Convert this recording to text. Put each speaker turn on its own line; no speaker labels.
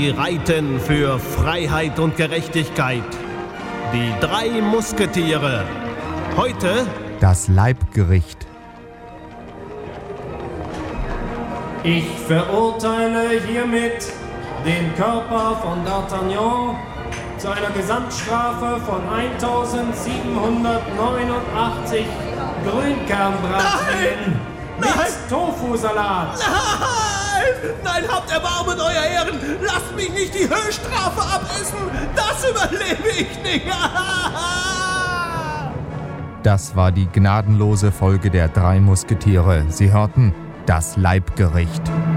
Sie reiten für Freiheit und Gerechtigkeit. Die 3 Musketiere. Heute
das Leibgericht.
Ich verurteile hiermit den Körper von D'Artagnan zu einer Gesamtstrafe von 1789 Grünkernbratwürsten mit Tofu-Salat.
Nein, habt Erbarmen, euer Ehren! Lasst mich nicht die Höchststrafe abessen! Das überlebe ich nicht!
Das war die gnadenlose Folge der 3 Musketiere. Sie hörten das Leibgericht.